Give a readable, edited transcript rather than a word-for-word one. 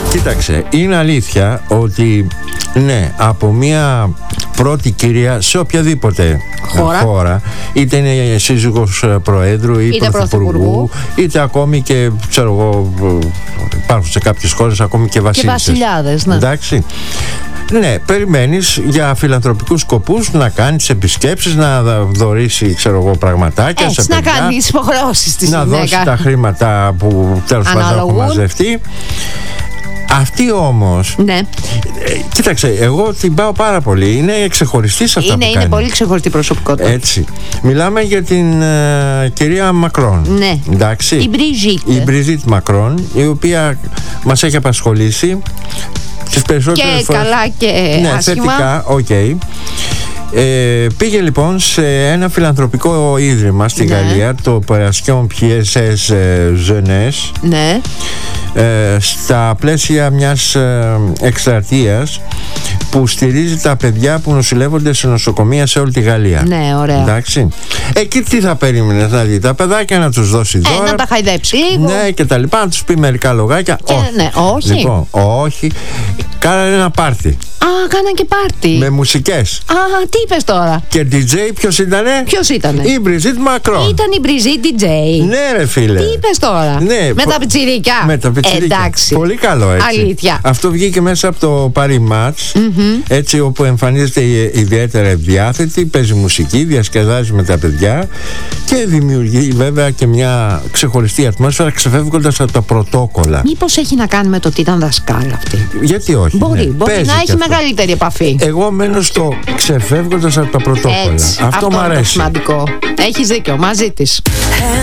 Κοίταξε, είναι αλήθεια ότι ναι, από μια πρώτη κυρία σε οποιαδήποτε χώρα, είτε είναι σύζυγος προέδρου ή πρωθυπουργού, είτε ακόμη και, ξέρω εγώ, υπάρχουν σε κάποιες χώρες ακόμη και βασίλισσες. Και βασιλιάδες, ναι. Εντάξει. Ναι, περιμένεις για φιλανθρωπικούς σκοπούς να κάνεις επισκέψεις, να δωρήσει, ξέρω εγώ, πραγματάκια. Έτσι, σε παιδιά, να κάνεις υποχρεώσεις στη να γυναίκα. δώσει τα χρήματα που τέλος πάντων έχουν μαζευτεί. Αυτή όμως, ναι. Κοίταξε, εγώ την πάω πάρα πολύ. Είναι ξεχωριστή σε αυτά που κάνει. Είναι πολύ ξεχωριστή προσωπικότητα. Έτσι. Μιλάμε για την κυρία Μακρόν. Ναι. Εντάξει. Η Μπριζίτ Μακρόν, η οποία μας έχει απασχολήσει τις περισσότερες και φορές. καλά και άσχημα. Θετικά, οκ. Πήγε λοιπόν σε ένα φιλανθρωπικό ίδρυμα στη Γαλλία, το Opération Pièces Jeunesse, ναι. Στα πλαίσια μιας εκστρατείας που στηρίζει τα παιδιά που νοσηλεύονται σε νοσοκομεία σε όλη τη Γαλλία. Ναι, ωραία. Εντάξει. Εκεί τι θα περίμενες να δει? Τα παιδάκια να τους δώσει δώρα, να τα χαϊδέψει λίγο. ναι, και τα λοιπά, να τους πει μερικά λογάκια. Και, όχι. Ναι, όχι. Λοιπόν, όχι. Κάνανε ένα πάρτι. Α, κάναν και πάρτι. Με μουσικές. Α, τι είπες τώρα? Και DJ ποιος ήτανε? Ποιος ήτανε? Η Μπριζίτ Μακρόν. Ήταν η Μπριζίτ DJ. Ναι, ρε φίλε. Τι είπες τώρα? Ναι, με τα πιτσιρίκια. Με τα πιτσιρίκια. Εντάξει. Πολύ καλό, έτσι. Αλήθεια. Αυτό βγήκε μέσα από το Paris Match, έτσι, όπου εμφανίζεται ιδιαίτερα ευδιάθετη, παίζει μουσική, διασκεδάζει με τα παιδιά και δημιουργεί βέβαια και μια ξεχωριστή ατμόσφαιρα, ξεφεύγοντας από τα πρωτόκολλα. Μήπως έχει να κάνει με το ότι ήταν δασκάλα αυτή? Γιατί όχι? Μπορεί να έχει μεγαλύτερη επαφή. Εγώ μένω στο ξεφεύγοντας από τα πρωτόκολλα. Έτσι, αυτό μου αρέσει. Είναι το σημαντικό. Έχεις δίκιο, μαζί της.